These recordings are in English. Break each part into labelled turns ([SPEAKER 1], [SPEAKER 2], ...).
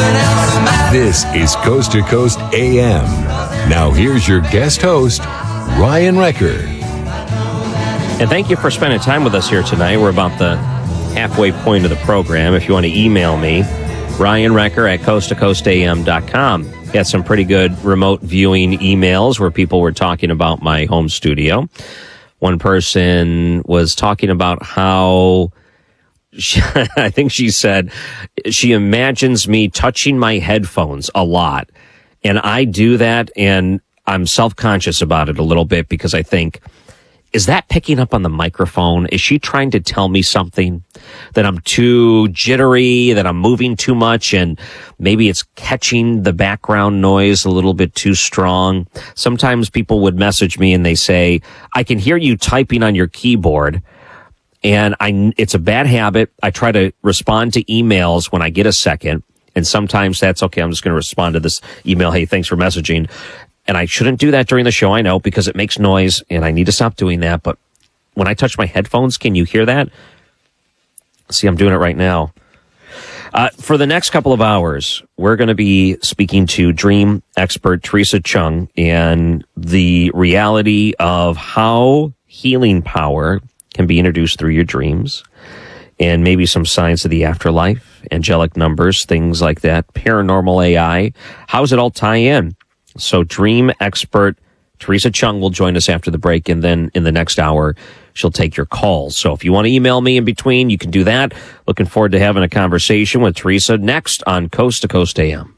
[SPEAKER 1] This is Coast to Coast AM. Now here's your guest host, Ryan Wrecker.
[SPEAKER 2] And thank you for spending time with us here tonight. We're about the halfway point of the program. If you want to email me, Ryan Wrecker at coasttocoastam.com. Got some pretty good remote viewing emails where people were talking about my home studio. One person was talking about how I think she said she imagines me touching my headphones a lot. And I do that, and I'm self-conscious about it a little bit because I think, is that picking up on the microphone? Is she trying to tell me something? That I'm too jittery, that I'm moving too much, and maybe it's catching the background noise a little bit too strong. Sometimes people would message me and they say, I can hear you typing on your keyboard, and it's a bad habit. I try to respond to emails when I get a second, and sometimes that's okay. I'm just going to respond to this email. Hey, thanks for messaging. And I shouldn't do that during the show, I know, because it makes noise, and I need to stop doing that. But when I touch my headphones, can you hear that? See, I'm doing it right now. For the next couple of hours, we're going to be speaking to dream expert Teresa Chung and the reality of how healing power can be introduced through your dreams, and maybe some signs of the afterlife, angelic numbers, things like that, paranormal AI. How does it all tie in? So dream expert Teresa Chung will join us after the break, and then in the next hour, she'll take your calls. So if you want to email me in between, you can do that. Looking forward to having a conversation with Teresa next on Coast to Coast AM.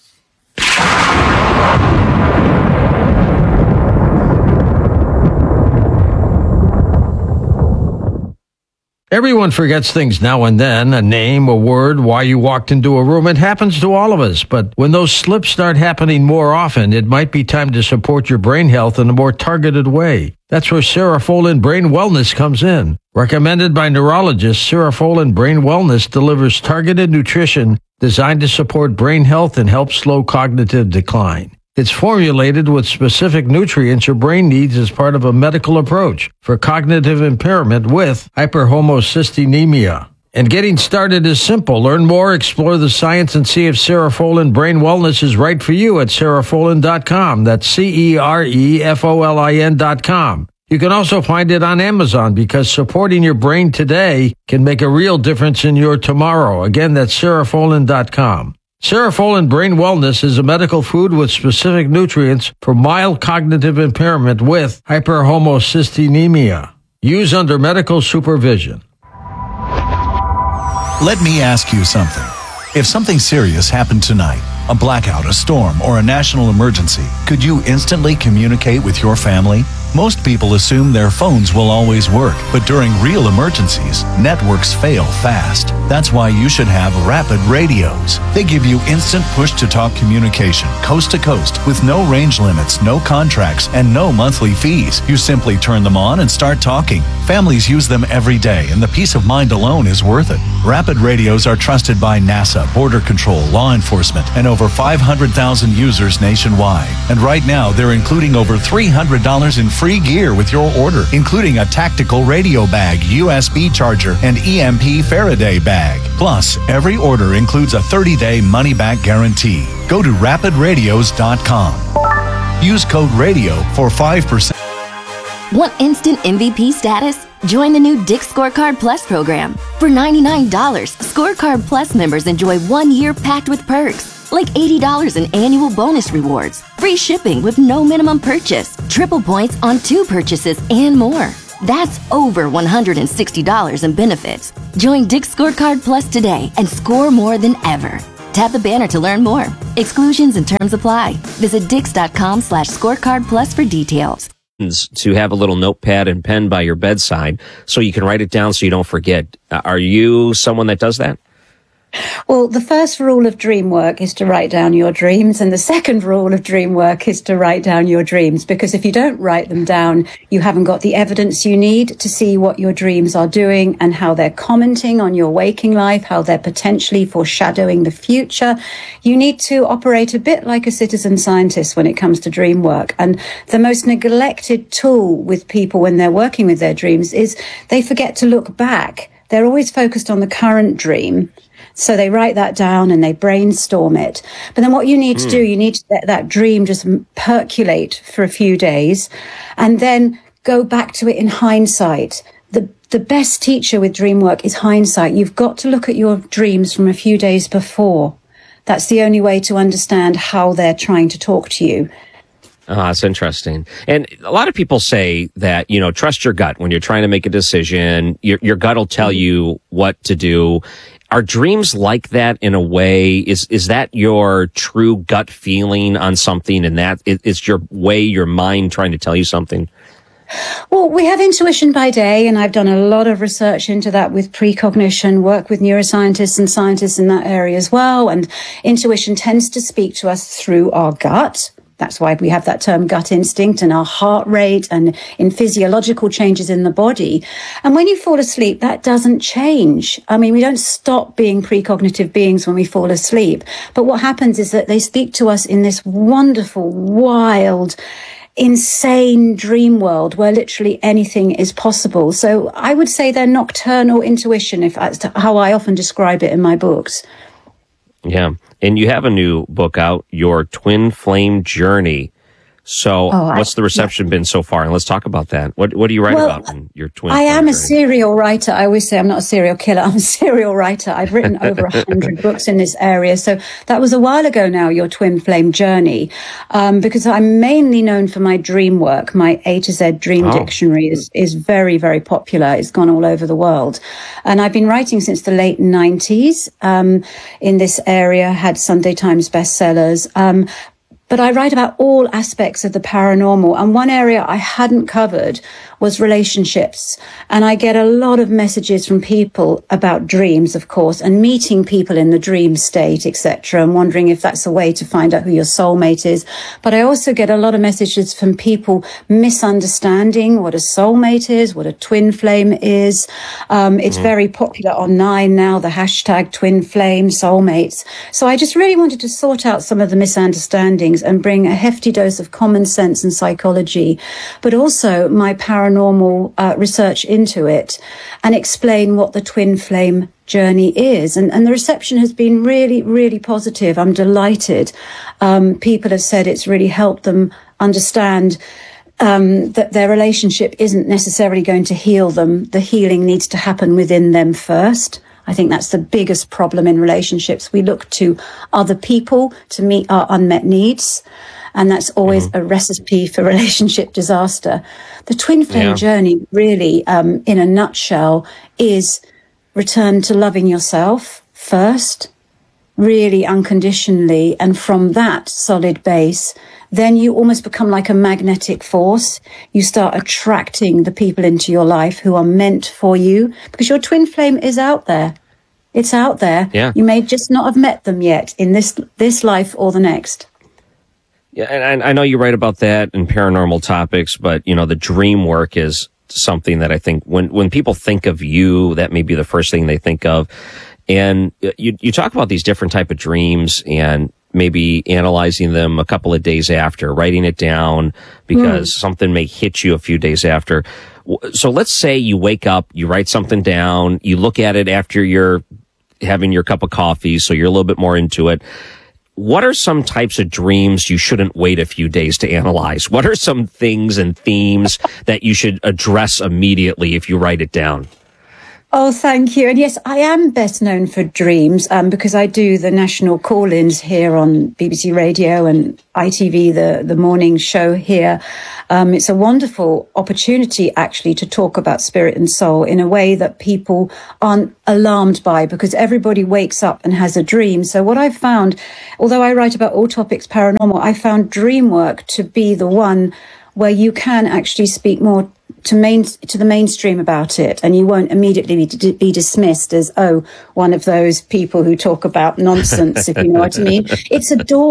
[SPEAKER 3] Everyone forgets things now and then, a name, a word, why you walked into a room. It happens to all of us. But when those slips start happening more often, it might be time to support your brain health in a more targeted way. That's where Cerefolin Brain Wellness comes in. Recommended by neurologists, Cerefolin Brain Wellness delivers targeted nutrition designed to support brain health and help slow cognitive decline. It's formulated with specific nutrients your brain needs as part of a medical approach for cognitive impairment with hyperhomocysteine. And getting started is simple. Learn more, explore the science, and see if Cerefolin Brain Wellness is right for you at Cerefolin.com. That's Cerefolin.com. You can also find it on Amazon because supporting your brain today can make a real difference in your tomorrow. Again, that's Cerefolin.com. Cerefolin Brain Wellness is a medical food with specific nutrients for mild cognitive impairment with hyperhomocysteine. Use under medical supervision.
[SPEAKER 4] Let me ask you something. If something serious happened tonight, a blackout, a storm, or a national emergency, could you instantly communicate with your family? Most people assume their phones will always work, but during real emergencies, networks fail fast. That's why you should have Rapid Radios. They give you instant push-to-talk communication, coast to coast, with no range limits, no contracts, and no monthly fees. You simply turn them on and start talking. Families use them every day, and the peace of mind alone is worth it. Rapid Radios are trusted by NASA, Border Control, law enforcement, and over 500,000 users nationwide. And right now, they're including over $300 in free gear with your order, including a tactical radio bag, USB charger, and EMP Faraday bag. Plus, every order includes a 30-day money-back guarantee. Go to rapidradios.com. Use code RADIO for 5%.
[SPEAKER 5] Want instant MVP status? Join the new Dick's Scorecard Plus program. For $99, Scorecard Plus members enjoy 1 year packed with perks, like $80 in annual bonus rewards, free shipping with no minimum purchase, triple points on 2 purchases, and more. That's over $160 in benefits. Join Dick's Scorecard Plus today and score more than ever. Tap the banner to learn more. Exclusions and terms apply. Visit Dix.com/scorecard plus for details.
[SPEAKER 2] To have a little notepad and pen by your bedside so you can write it down so you don't forget. Are you someone that does that?
[SPEAKER 6] Well, the first rule of dream work is to write down your dreams, and the second rule of dream work is to write down your dreams, because if you don't write them down, you haven't got the evidence you need to see what your dreams are doing and how they're commenting on your waking life, how they're potentially foreshadowing the future. You need to operate a bit like a citizen scientist when it comes to dream work. And the most neglected tool with people when they're working with their dreams is they forget to look back. They're always focused on the current dream. So they write that down and they brainstorm it. But then what you need to do, you need to let that dream just percolate for a few days and then go back to it in hindsight. The best teacher with dream work is hindsight. You've got to look at your dreams from a few days before. That's the only way to understand how they're trying to talk to you.
[SPEAKER 2] That's interesting. And a lot of people say that, trust your gut when you're trying to make a decision. Your gut will tell you what to do. Are dreams like that in a way? Is that your true gut feeling on something, and that is your way, your mind trying to tell you something?
[SPEAKER 6] Well, we have intuition by day, and I've done a lot of research into that with precognition, work with neuroscientists and scientists in that area as well. And intuition tends to speak to us through our gut. That's why we have that term gut instinct, and our heart rate and in physiological changes in the body. And when you fall asleep, that doesn't change. I mean, we don't stop being precognitive beings when we fall asleep. But what happens is that they speak to us in this wonderful, wild, insane dream world where literally anything is possible. So I would say they're nocturnal intuition, if that's how I often describe it in my books.
[SPEAKER 2] Yeah. And you have a new book out, Your Twin Flame Journey. So what's the reception been so far? And let's talk about that. What do you write about in your twin flame
[SPEAKER 6] I am
[SPEAKER 2] journey?
[SPEAKER 6] a serial writer. I always say I'm not a serial killer. I'm a serial writer. I've written over 100 books in this area. So that was a while ago now, Your Twin Flame Journey, because I'm mainly known for my dream work. My A to Z Dream Dictionary is very, very popular. It's gone all over the world. And I've been writing since the late 90s in this area, had Sunday Times bestsellers. But I write about all aspects of the paranormal. And one area I hadn't covered was relationships. And I get a lot of messages from people about dreams, of course, and meeting people in the dream state, etc., and wondering if that's a way to find out who your soulmate is. But I also get a lot of messages from people misunderstanding what a soulmate is, what a twin flame is. It's very popular online now, the hashtag twin flame soulmates. So I just really wanted to sort out some of the misunderstandings and bring a hefty dose of common sense and psychology, but also my paranormal research into it, and explain what the twin flame journey is. And the reception has been really, really positive. I'm delighted. People have said it's really helped them understand that their relationship isn't necessarily going to heal them. The healing needs to happen within them first. I think that's the biggest problem in relationships. We look to other people to meet our unmet needs, and that's always a recipe for relationship disaster. The twin flame journey, really, in a nutshell, is return to loving yourself first, really unconditionally, and from that solid base, then you almost become like a magnetic force. You start attracting the people into your life who are meant for you, because your twin flame is out there. It's out there.
[SPEAKER 2] Yeah.
[SPEAKER 6] You may just not have met them yet in this life or the next.
[SPEAKER 2] Yeah, and I know you write about that in paranormal topics, but, the dream work is something that I think when people think of you, that may be the first thing they think of. And you talk about these different type of dreams and maybe analyzing them a couple of days after, writing it down because something may hit you a few days after. So let's say you wake up, you write something down, you look at it after you're having your cup of coffee, so you're a little bit more into it. What are some types of dreams you shouldn't wait a few days to analyze? What are some things and themes that you should address immediately if you write it down?
[SPEAKER 6] Oh, thank you. And yes, I am best known for dreams because I do the national call-ins here on BBC Radio and ITV, the morning show here. It's a wonderful opportunity, actually, to talk about spirit and soul in a way that people aren't alarmed by, because everybody wakes up and has a dream. So what I've found, although I write about all topics paranormal, I found dream work to be the one where you can actually speak more to the mainstream about it, and you won't immediately be dismissed as, one of those people who talk about nonsense, if you know what I mean. It's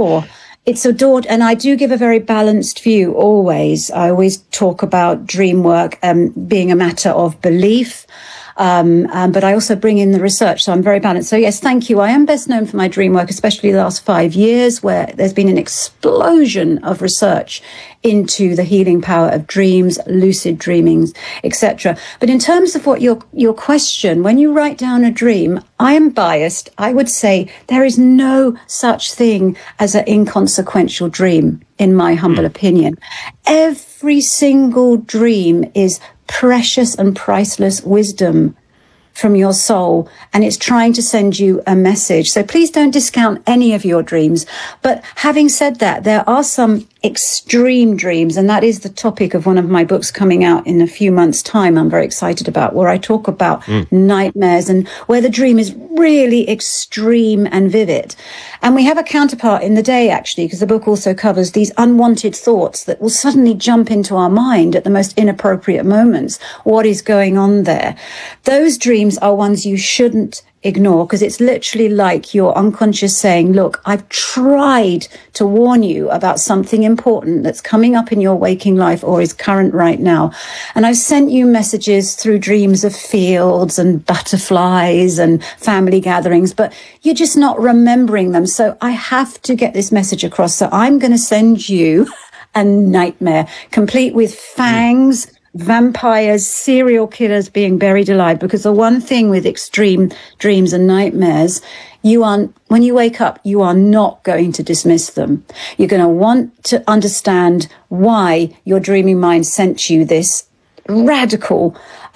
[SPEAKER 6] adored, and I do give a very balanced view always. I always talk about dream work being a matter of belief, But I also bring in the research, so I'm very balanced. So yes, thank you. I am best known for my dream work, especially the last 5 years, where there's been an explosion of research into the healing power of dreams, lucid dreaming, etc. But in terms of what your question, when you write down a dream, I am biased. I would say there is no such thing as an inconsequential dream, in my humble opinion. Every single dream is precious and priceless wisdom from your soul, and it's trying to send you a message. So please don't discount any of your dreams. But having said that, there are some extreme dreams, and that is the topic of one of my books coming out in a few months' time. I'm very excited about, where I talk about nightmares and where the dream is really extreme and vivid. And we have a counterpart in The Day, actually, because the book also covers these unwanted thoughts that will suddenly jump into our mind at the most inappropriate moments. What is going on there? Those dreams are ones you shouldn't ignore, because it's literally like your unconscious saying, look, I've tried to warn you about something important that's coming up in your waking life or is current right now. And I've sent you messages through dreams of fields and butterflies and family gatherings, but you're just not remembering them. So I have to get this message across. So I'm going to send you a nightmare, complete with fangs, vampires, serial killers being buried alive. Because the one thing with extreme dreams and nightmares, when you wake up, you are not going to dismiss them. You're going to want to understand why your dreaming mind sent you this radical,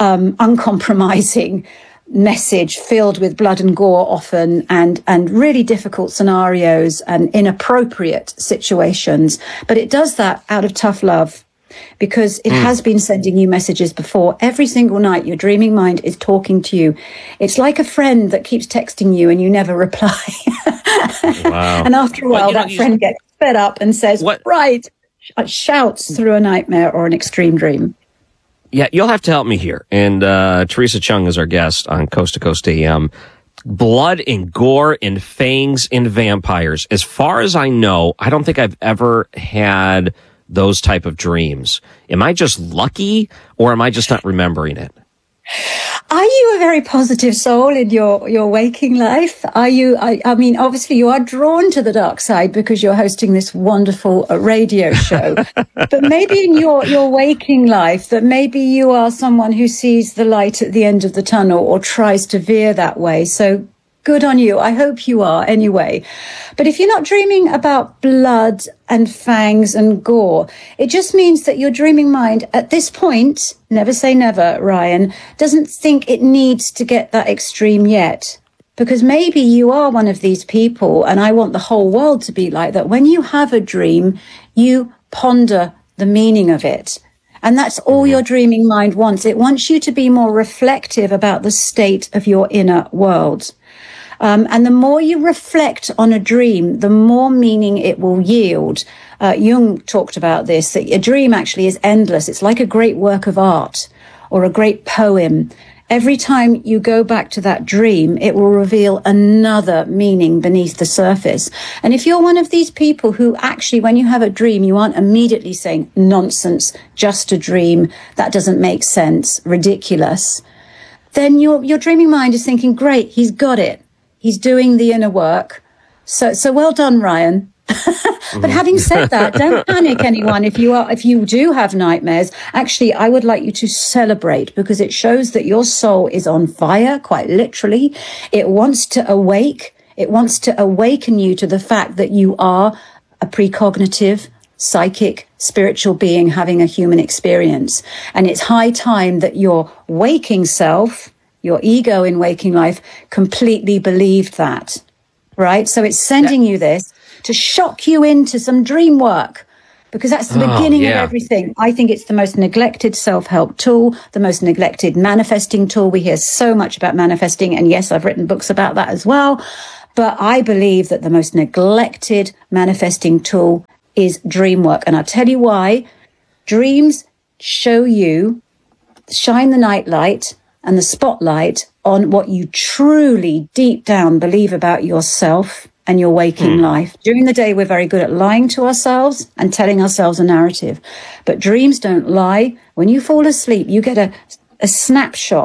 [SPEAKER 6] uncompromising message filled with blood and gore often, and really difficult scenarios and inappropriate situations. But it does that out of tough love, because it has been sending you messages before. Every single night, your dreaming mind is talking to you. It's like a friend that keeps texting you and you never reply.
[SPEAKER 2] Wow.
[SPEAKER 6] And after a while, that friend gets fed up and says, right, shouts through a nightmare or an extreme dream.
[SPEAKER 2] Yeah, you'll have to help me here. And Teresa Chung is our guest on Coast to Coast AM. Blood and gore and fangs and vampires. As far as I know, I don't think I've ever had those type of dreams. Am I just lucky, or am I just not remembering it?
[SPEAKER 6] Are you a very positive soul in your waking life? Are you, I mean, obviously you are drawn to the dark side because you're hosting this wonderful radio show, but maybe in your waking life, that maybe you are someone who sees the light at the end of the tunnel or tries to veer that way. So good on you. I hope you are anyway. But if you're not dreaming about blood and fangs and gore, it just means that your dreaming mind at this point, never say never, Ryan, doesn't think it needs to get that extreme yet. Because maybe you are one of these people, and I want the whole world to be like that. When you have a dream, you ponder the meaning of it. And that's all your dreaming mind wants. It wants you to be more reflective about the state of your inner world. And the more you reflect on a dream, the more meaning it will yield. Jung talked about this, that a dream actually is endless. It's like a great work of art or a great poem. Every time you go back to that dream, it will reveal another meaning beneath the surface. And if you're one of these people who actually, when you have a dream, you aren't immediately saying, nonsense, just a dream, that doesn't make sense, ridiculous, then your dreaming mind is thinking, great, he's got it. He's doing the inner work. So well done, Ryan. But having said that, don't panic, anyone. If you do have nightmares, actually, I would like you to celebrate, because it shows that your soul is on fire, quite literally. It wants to awake. It wants to awaken you to the fact that you are a precognitive, psychic, spiritual being having a human experience. And it's high time that your waking self, your ego in waking life, completely believed that, right? So it's sending you this to shock you into some dream work, because that's the beginning of everything. I think it's the most neglected self-help tool, the most neglected manifesting tool. We hear so much about manifesting, and yes, I've written books about that as well. But I believe that the most neglected manifesting tool is dream work. And I'll tell you why. Dreams shine the nightlight and the spotlight on what you truly deep down believe about yourself and your waking life. During the day, we're very good at lying to ourselves and telling ourselves a narrative. But dreams don't lie. When you fall asleep, you get a snapshot,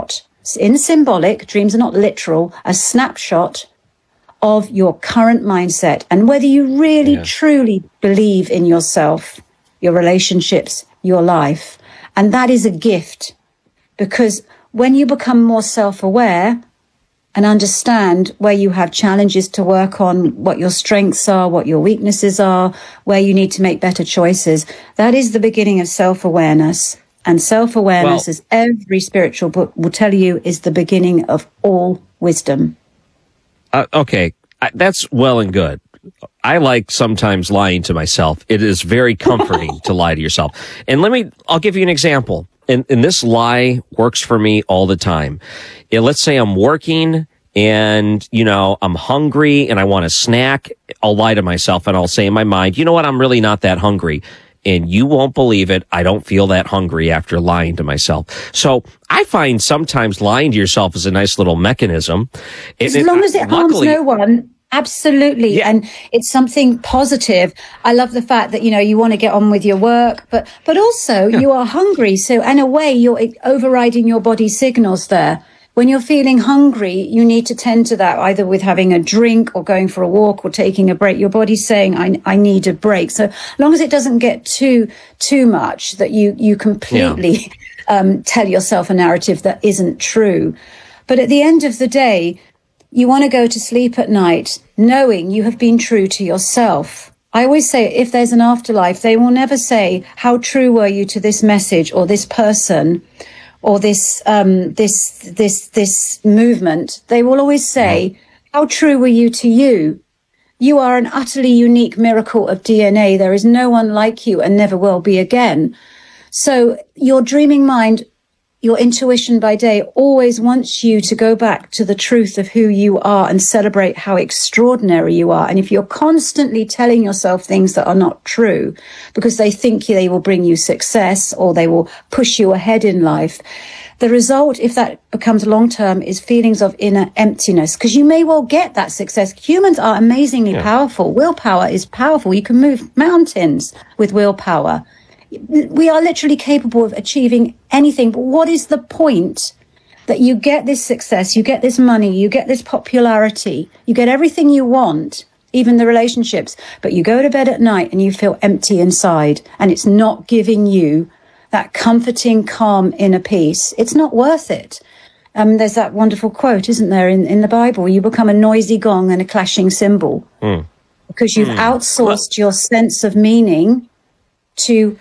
[SPEAKER 6] in symbolic, dreams are not literal, a snapshot of your current mindset and whether you really truly believe in yourself, your relationships, your life. And that is a gift, because when you become more self-aware and understand where you have challenges to work on, what your strengths are, what your weaknesses are, where you need to make better choices, that is the beginning of self-awareness. And self-awareness, as every spiritual book will tell you, is the beginning of all wisdom.
[SPEAKER 2] Okay, that's well and good. I like sometimes lying to myself. It is very comforting to lie to yourself. And I'll give you an example. And this lie works for me all the time. Let's say I'm working and, I'm hungry and I want a snack. I'll lie to myself and I'll say in my mind, you know what? I'm really not that hungry. And you won't believe it, I don't feel that hungry after lying to myself. So I find sometimes lying to yourself is a nice little mechanism.
[SPEAKER 6] As long as it harms no one. Absolutely. Yeah. And it's something positive. I love the fact that, you want to get on with your work, but also you are hungry. So in a way, you're overriding your body's signals there. When you're feeling hungry, you need to tend to that either with having a drink or going for a walk or taking a break. Your body's saying, I need a break. So as long as it doesn't get too much that you completely tell yourself a narrative that isn't true. But at the end of the day, you want to go to sleep at night knowing you have been true to yourself. I always say, if there's an afterlife, they will never say, how true were you to this message or this person or this movement. They will always say, how true were you to you? You are an utterly unique miracle of DNA. There is no one like you and never will be again. So your dreaming mind, your intuition by day always wants you to go back to the truth of who you are and celebrate how extraordinary you are. And if you're constantly telling yourself things that are not true because they think they will bring you success or they will push you ahead in life, the result, if that becomes long-term, is feelings of inner emptiness, because you may well get that success. Humans are amazingly powerful. Willpower is powerful. You can move mountains with willpower. We are literally capable of achieving anything. But what is the point that you get this success, you get this money, you get this popularity, you get everything you want, even the relationships, but you go to bed at night and you feel empty inside and it's not giving you that comforting, calm inner peace? It's not worth it. There's that wonderful quote, isn't there, in the Bible? You become a noisy gong and a clashing cymbal because you've outsourced your sense of meaning to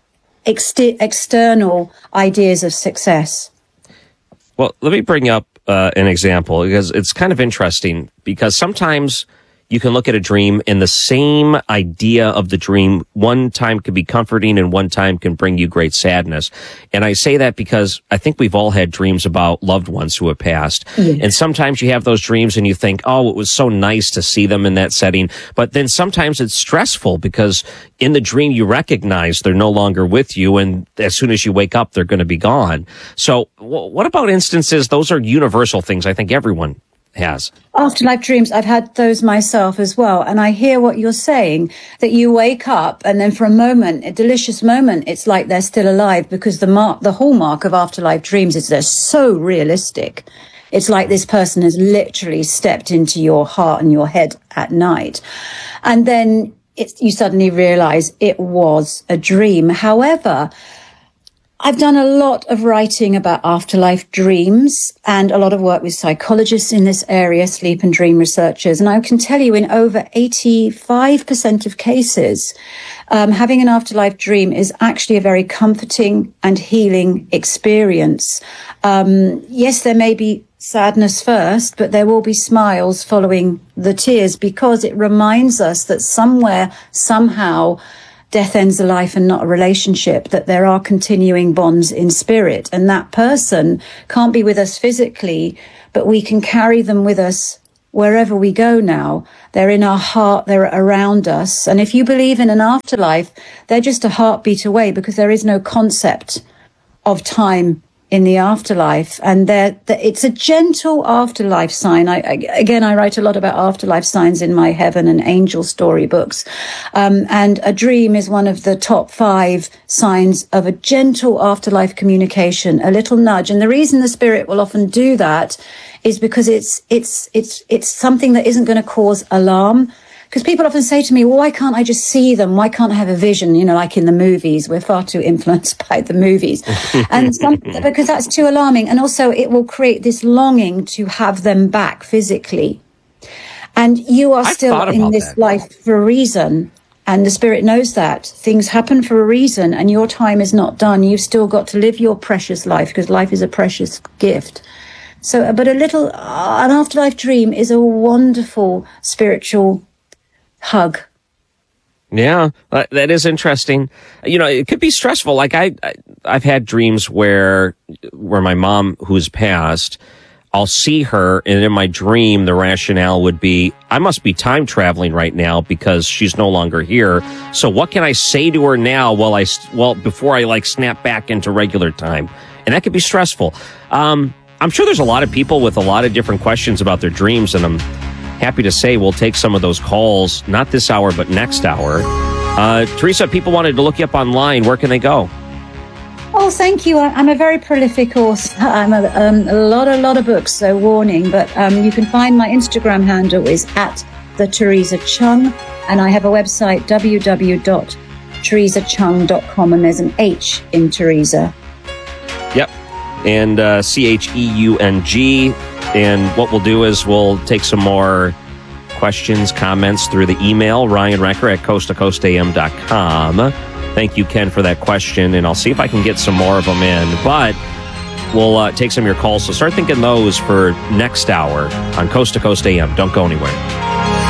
[SPEAKER 6] external ideas of success.
[SPEAKER 2] Well, let me bring up an example, because it's kind of interesting, because sometimes you can look at a dream and the same idea of the dream one time can be comforting and one time can bring you great sadness. And I say that because I think we've all had dreams about loved ones who have passed. Yes. And sometimes you have those dreams and you think, oh, it was so nice to see them in that setting. But then sometimes it's stressful because in the dream you recognize they're no longer with you. And as soon as you wake up, they're going to be gone. So what about instances? Those are universal things I think everyone has.
[SPEAKER 6] Afterlife dreams, I've had those myself as well. And I hear what you're saying, that you wake up and then for a moment, a delicious moment, it's like they're still alive, because the hallmark of afterlife dreams is they're so realistic. It's like this person has literally stepped into your heart and your head at night. And then you suddenly realize it was a dream. However, I've done a lot of writing about afterlife dreams and a lot of work with psychologists in this area, sleep and dream researchers. And I can tell you in over 85% of cases, having an afterlife dream is actually a very comforting and healing experience. Yes, there may be sadness first, but there will be smiles following the tears, because it reminds us that somewhere, somehow, death ends a life and not a relationship, that there are continuing bonds in spirit. And that person can't be with us physically, but we can carry them with us wherever we go now. They're in our heart, they're around us. And if you believe in an afterlife, they're just a heartbeat away, because there is no concept of time in the afterlife, and it's a gentle afterlife sign. I write a lot about afterlife signs in my heaven and angel storybooks, and a dream is one of the top 5 signs of a gentle afterlife communication, a little nudge. And the reason the spirit will often do that is because it's something that isn't going to cause alarm. Because people often say to me, well, why can't I just see them? Why can't I have a vision? You know, like in the movies, we're far too influenced by the movies. And because that's too alarming. And also it will create this longing to have them back physically. And you are still in this life for a reason. And the spirit knows that things happen for a reason, and your time is not done. You've still got to live your precious life, because life is a precious gift. So, but an afterlife dream is a wonderful spiritual hug.
[SPEAKER 2] Yeah, that is interesting. You know, it could be stressful. Like I've had dreams where my mom, who's passed, I'll see her, and in my dream, the rationale would be, I must be time traveling right now because she's no longer here. So what can I say to her now before I like snap back into regular time? And that could be stressful. I'm sure there's a lot of people with a lot of different questions about their dreams, and I'm happy to say we'll take some of those calls, not this hour, but next hour. Teresa, people wanted to look you up online. Where can they go?
[SPEAKER 6] Oh, thank you. I'm a very prolific author. I'm a lot of books, so warning. But you can find my Instagram handle is @TheTeresaChung, and I have a website, www.teresachung.com, and there's an H in Teresa.
[SPEAKER 2] Yep, and CHEUNG. And what we'll do is we'll take some more questions, comments through the email, Ryan Recker at coasttocoastam.com. Thank you, Ken, for that question, and I'll see if I can get some more of them in. But we'll take some of your calls, so start thinking those for next hour on Coast to Coast AM. Don't go anywhere.